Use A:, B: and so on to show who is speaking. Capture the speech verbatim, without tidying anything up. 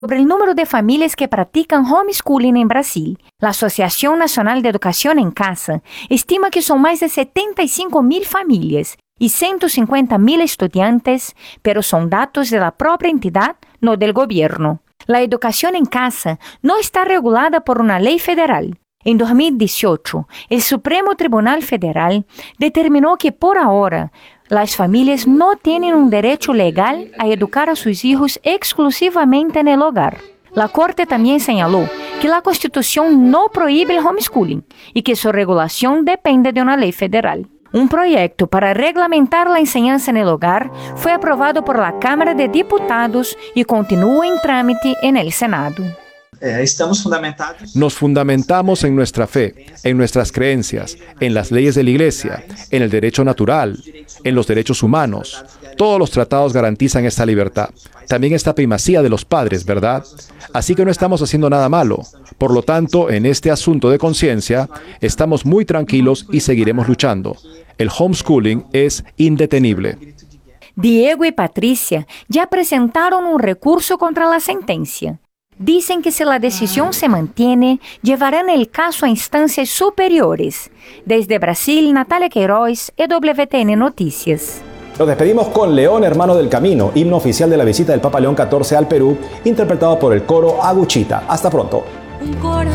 A: Sobre el número de familias que practican homeschooling en Brasil, la Asociación Nacional de Educación en Casa estima que son más de setenta y cinco mil familias y ciento cincuenta mil estudiantes, pero son datos de la propia entidad, no del gobierno. La educación en casa no está regulada por una ley federal. En dos mil dieciocho, el Supremo Tribunal Federal determinó que por ahora las familias no tienen un derecho legal a educar a sus hijos exclusivamente en el hogar. La Corte también señaló que la Constitución no prohíbe el homeschooling y que su regulación depende de una ley federal. Un proyecto para reglamentar la enseñanza en el hogar fue aprobado por la Cámara de Diputados y continúa en trámite en el Senado.
B: Estamos fundamentados.
C: Nos fundamentamos en nuestra fe, en nuestras creencias, en las leyes de la Iglesia, en el derecho natural, en los derechos humanos. Todos los tratados garantizan esta libertad. También esta primacía de los padres, ¿verdad? Así que no estamos haciendo nada malo. Por lo tanto, en este asunto de conciencia, estamos muy tranquilos y seguiremos luchando. El homeschooling es indetenible.
A: Diego y Patricia ya presentaron un recurso contra la sentencia. Dicen que si la decisión se mantiene, llevarán el caso a instancias superiores. Desde Brasil, Natalia Queiroz, E W T N Noticias.
D: Nos despedimos con León, hermano del camino, himno oficial de la visita del Papa León catorce al Perú, interpretado por el coro Aguchita. Hasta pronto.